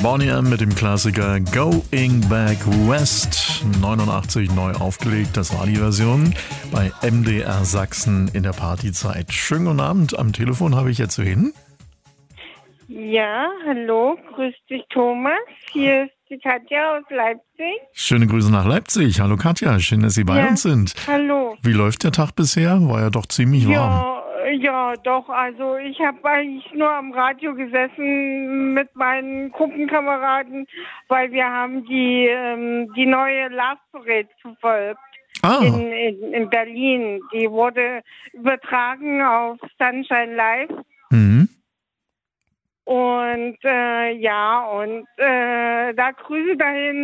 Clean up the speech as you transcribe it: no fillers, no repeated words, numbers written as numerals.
Boney M. mit dem Klassiker Going Back West, 89 neu aufgelegt. Das war die Version bei MDR Sachsen in der Partyzeit. Schönen guten Abend. Am Telefon habe ich jetzt wen? Ja, hallo, grüß dich Thomas. Hier ist die Katja aus Leipzig. Schöne Grüße nach Leipzig. Hallo Katja, schön, dass Sie bei uns sind. Hallo. Wie läuft der Tag bisher? War ja doch ziemlich warm. Ja, doch. Also ich habe eigentlich nur am Radio gesessen mit meinen Gruppenkameraden, weil wir haben die neue Love Parade verfolgt. In Berlin. Die wurde übertragen auf Sunshine Live. Mhm. Und da Grüße dahin